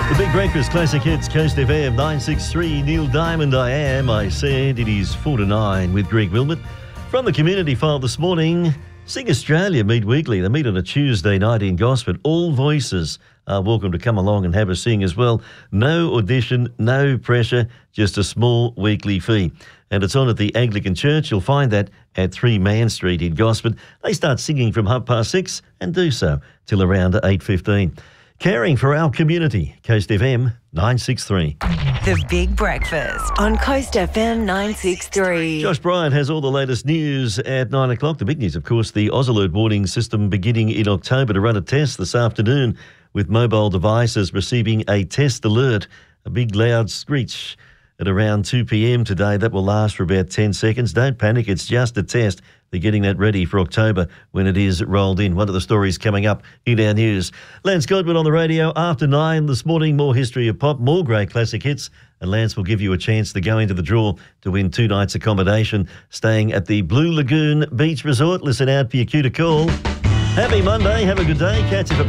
The Big Breakfast Classic Hits, Coast FM 963. Neil Diamond, I said it is 4 to 9 with Greg Wilmot. From the Community File this morning, Sing Australia meet weekly. They meet on a Tuesday night in Gosford. All voices are welcome to come along and have a sing as well. No audition, no pressure, just a small weekly fee. And it's on at the Anglican Church. You'll find that at 3 Man Street in Gosford. They start singing from 6:30 and do so till around 8:15. Caring for our community, Coast FM 963. The Big Breakfast on Coast FM 963. Josh Bryant has all the latest news at 9 o'clock. The big news, of course, the Oz Alert warning system beginning in October to run a test this afternoon with mobile devices receiving a test alert, a big loud screech at around 2 p.m. today. That will last for about 10 seconds. Don't panic, it's just a test. They're getting that ready for October when it is rolled in. One of the stories coming up in our news. Lance Godwin on the radio after 9 this morning. More history of pop, more great classic hits. And Lance will give you a chance to go into the draw to win 2 nights accommodation staying at the Blue Lagoon Beach Resort. Listen out for your cue to call. Happy Monday. Have a good day. Catch you for